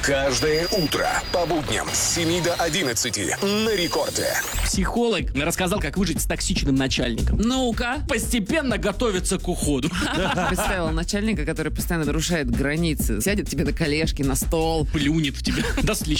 Каждое утро по будням с 7 до 11 на рекорде. Психолог рассказал, как выжить с токсичным начальником. Ну-ка. Постепенно готовится к уходу. Представила начальника, который постоянно нарушает границы. Сядет тебе на колешки, на стол. Плюнет в тебя. Даст